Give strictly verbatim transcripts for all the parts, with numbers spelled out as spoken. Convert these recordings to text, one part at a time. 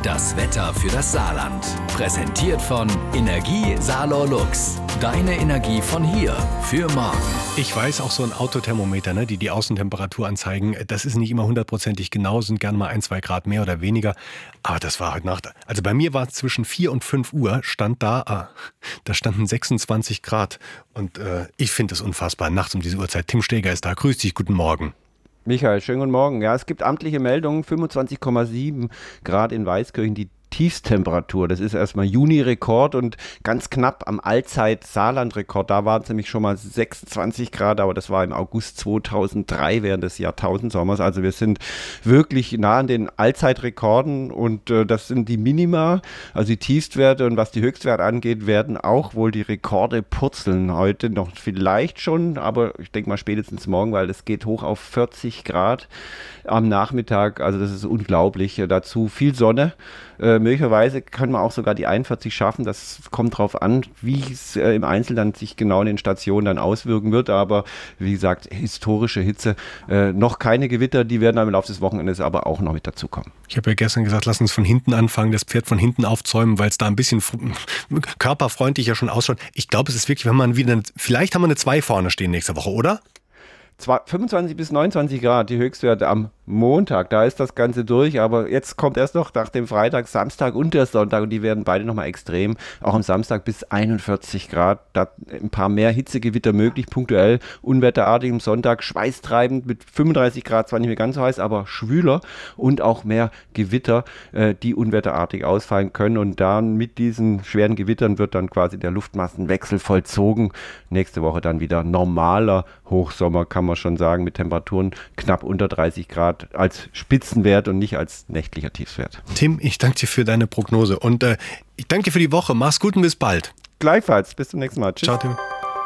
Das Wetter für das Saarland. Präsentiert von Energie Saarlor Lux. Deine Energie von hier für morgen. Ich weiß, auch so ein Autothermometer, ne, die die Außentemperatur anzeigen, das ist nicht immer hundertprozentig genau, sind gerne mal ein, zwei Grad mehr oder weniger. Aber das war heute Nacht, also bei mir war es zwischen vier und fünf Uhr, stand da, ah, da standen sechsundzwanzig Grad. Und äh, ich finde es unfassbar, nachts um diese Uhrzeit. Tim Steger ist da, grüß dich, guten Morgen. Michael, schönen guten Morgen. Ja, es gibt amtliche Meldungen, fünfundzwanzig Komma sieben Grad in Weißkirchen, die Tiefstemperatur. Das ist erstmal Juni-Rekord und ganz knapp am Allzeit-Saarland-Rekord. Da waren es nämlich schon mal sechsundzwanzig Grad, aber das war im August zweitausenddrei während des Jahrtausendsommers. Also wir sind wirklich nah an den Allzeitrekorden und äh, das sind die Minima, also die Tiefstwerte, und was die Höchstwerte angeht, werden auch wohl die Rekorde purzeln. Heute noch vielleicht schon, aber ich denke mal spätestens morgen, weil es geht hoch auf vierzig Grad am Nachmittag. Also das ist unglaublich. Dazu viel Sonne. Äh, möglicherweise können wir auch sogar die einundvierzig schaffen. Das kommt drauf an, wie es äh, im Einzelnen sich genau in den Stationen dann auswirken wird. Aber wie gesagt, historische Hitze. Äh, noch keine Gewitter, die werden dann im Laufe des Wochenendes aber auch noch mit dazukommen. Ich habe ja gestern gesagt, lass uns von hinten anfangen, das Pferd von hinten aufzäumen, weil es da ein bisschen körperfreundlicher schon ausschaut. Ich glaube, es ist wirklich, wenn man wieder, eine, vielleicht haben wir eine zwei vorne stehen nächste Woche, oder? fünfundzwanzig bis neunundzwanzig Grad, die Höchstwerte am Montag, da ist das Ganze durch, aber jetzt kommt erst noch nach dem Freitag, Samstag und der Sonntag und die werden beide nochmal extrem, auch am Samstag bis einundvierzig Grad, da ein paar mehr Hitzegewitter möglich, punktuell, unwetterartig am Sonntag, schweißtreibend mit fünfunddreißig Grad, zwar nicht mehr ganz so heiß, aber schwüler und auch mehr Gewitter, äh, die unwetterartig ausfallen können, und dann mit diesen schweren Gewittern wird dann quasi der Luftmassenwechsel vollzogen, nächste Woche dann wieder normaler Hochsommer, kann man schon sagen, mit Temperaturen knapp unter dreißig Grad als Spitzenwert und nicht als nächtlicher Tiefstwert. Tim, ich danke dir für deine Prognose und äh, ich danke dir für die Woche. Mach's gut und bis bald. Gleichfalls, bis zum nächsten Mal. Tschüss. Ciao, Tim.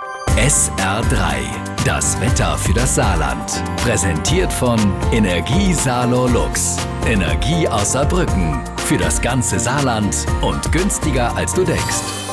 S R drei, das Wetter für das Saarland. Präsentiert von Energie Saarlor Lux. Energie aus Saarbrücken. Für das ganze Saarland und günstiger als du denkst.